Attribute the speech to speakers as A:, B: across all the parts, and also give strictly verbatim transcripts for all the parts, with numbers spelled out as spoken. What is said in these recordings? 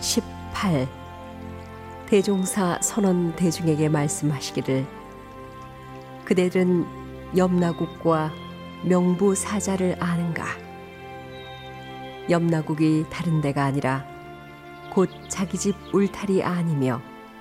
A: 십팔. 대종사 선원 대중에게 말씀하시기를 그대들은 염라국과 명부사자를 아는가? 염라국이 다른 데가 아니라 곧 자기 집 울타리 아니며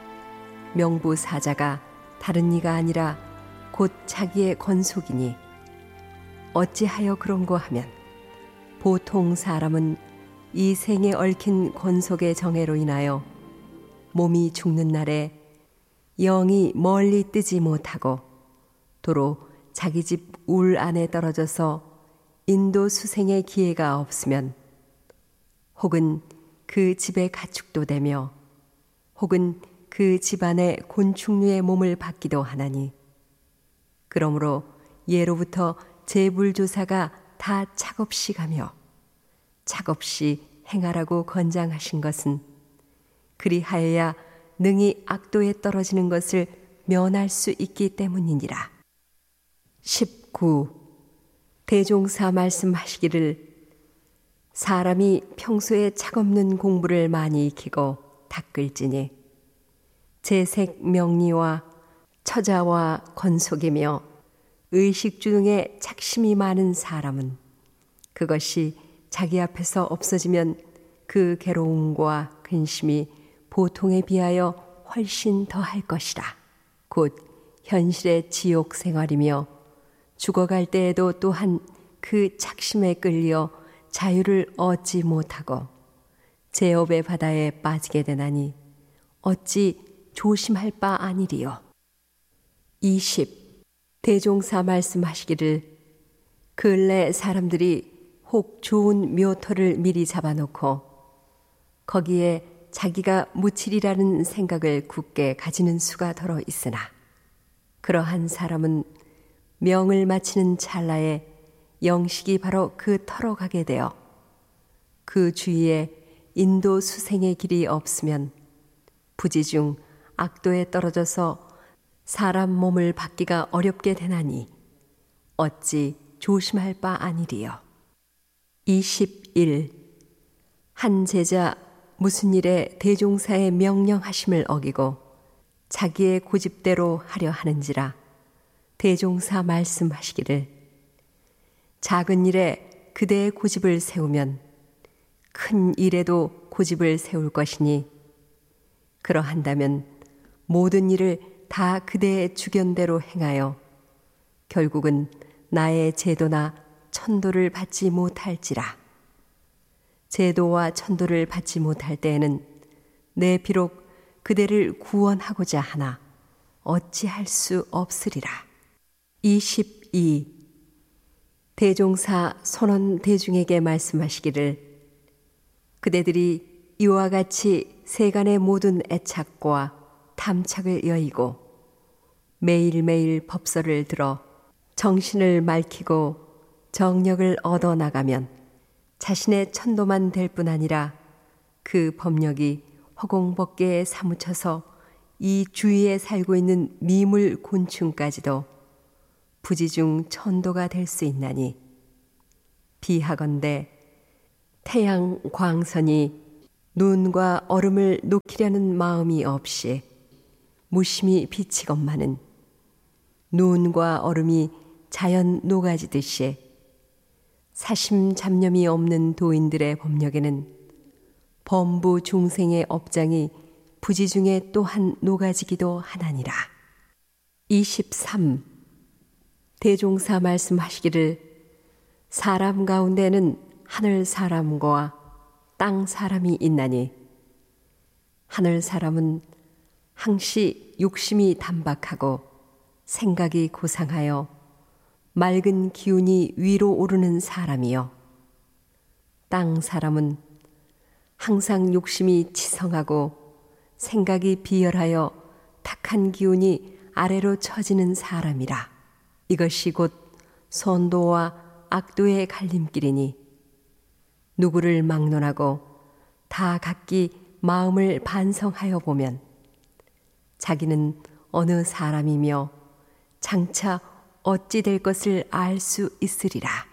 A: 명부사자가 다른 이가 아니라 곧 자기의 건속이니 어찌하여 그런고 하면 보통 사람은 이 생에 얽힌 건속의 정애로 인하여 몸이 죽는 날에 영이 멀리 뜨지 못하고 도로 자기 집 울 안에 떨어져서 인도 수생의 기회가 없으면 혹은 그 집의 가축도 되며 혹은 그 집안의 곤충류의 몸을 받기도 하나니 그러므로 예로부터 제불조사가 다 착없이 가며 착없이 행하라고 건장하신 것은 그리하여야 능히 악도에 떨어지는 것을 면할 수 있기 때문이니라. 십구. 대종사 말씀하시기를 사람이 평소에 착없는 공부를 많이 익히고 닦을지니 재색 명리와 처자와 건속이며 의식주 등의 착심이 많은 사람은 그것이 자기 앞에서 없어지면 그 괴로움과 근심이 보통에 비하여 훨씬 더할 것이라. 곧 현실의 지옥 생활이며 죽어갈 때에도 또한 그 착심에 끌려 자유를 얻지 못하고 제업의 바다에 빠지게 되나니 어찌 조심할 바 아니리요. 이십. 대종사 말씀하시기를 근래 사람들이 혹 좋은 묘터를 미리 잡아놓고 거기에 자기가 묻히리라는 생각을 굳게 가지는 수가 더러 있으나 그러한 사람은 명을 마치는 찰나에 영식이 바로 그 터로 가게 되어 그 주위에 인도 수생의 길이 없으면 부지중 악도에 떨어져서 사람 몸을 받기가 어렵게 되나니 어찌 조심할 바 아니리요. 이십일. 한 제자 무슨 일에 대종사의 명령하심을 어기고 자기의 고집대로 하려 하는지라 대종사 말씀하시기를 작은 일에 그대의 고집을 세우면 큰 일에도 고집을 세울 것이니 그러한다면 모든 일을 다 그대의 주견대로 행하여 결국은 나의 제도나 천도를 받지 못할지라. 제도와 천도를 받지 못할 때에는 내 비록 그대를 구원하고자 하나 어찌할 수 없으리라. 이십이. 대종사 선원 대중에게 말씀하시기를 그대들이 이와 같이 세간의 모든 애착과 탐착을 여의고 매일매일 법서를 들어 정신을 맑히고 정력을 얻어나가면 자신의 천도만 될 뿐 아니라 그 법력이 허공법계에 사무쳐서 이 주위에 살고 있는 미물 곤충까지도 부지중 천도가 될 수 있나니 비하건대 태양 광선이 눈과 얼음을 녹이려는 마음이 없이 무심히 비치건만은 눈과 얼음이 자연 녹아지듯이 사심 잡념이 없는 도인들의 법력에는 범부 중생의 업장이 부지중에 또한 녹아지기도 하나니라. 이십삼. 대종사 말씀하시기를 사람 가운데는 하늘 사람과 땅 사람이 있나니 하늘 사람은 항시 욕심이 단박하고 생각이 고상하여 맑은 기운이 위로 오르는 사람이요 땅 사람은 항상 욕심이 치성하고 생각이 비열하여 탁한 기운이 아래로 처지는 사람이라. 이것이 곧 선도와 악도의 갈림길이니 누구를 막론하고 다 각기 마음을 반성하여 보면 자기는 어느 사람이며 장차 어찌 될 것을 알 수 있으리라.